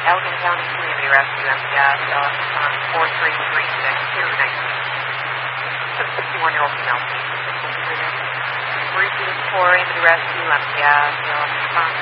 Elgin County Community Rescue, MPS, on 4336219. 61-year-old female. Repeating 4 into the rescue, MPS, on